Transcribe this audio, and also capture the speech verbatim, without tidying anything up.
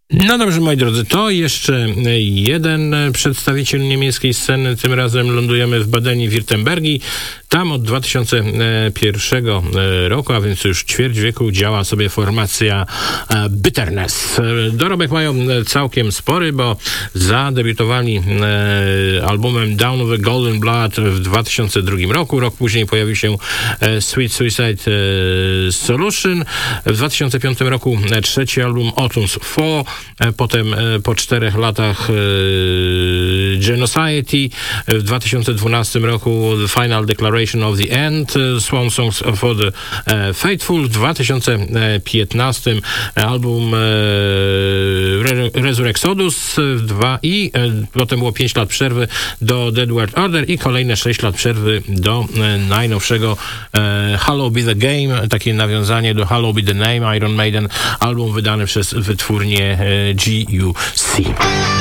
No dobrze, moi drodzy, to jeszcze jeden przedstawiciel niemieckiej sceny. Tym razem lądujemy w Badeni-Wirtembergii. Tam od dwa tysiące pierwszego roku, a więc już ćwierć wieku, działa sobie formacja Bitterness. Dorobek mają całkiem spory, bo zadebiutowali albumem Down of the Golden Blood w dwa tysiące drugim roku. Rok później pojawił się Sweet Suicide Solution. W dwa tysiące piątym roku trzeci album Autumn's Fall. Potem po czterech latach Genociety. W dwa tysiące dwunastym roku The Final Declaration of the End, Swan Songs for the Faithful. W dwa tysiące piętnastym album Resurrexodus dwa i potem było pięć lat przerwy do Dead World Order i kolejne sześć lat przerwy do najnowszego Hallowed Be the Game, takie nawiązanie do Hallowed Be the Name, Iron Maiden, album wydany przez wytwórnię G U C.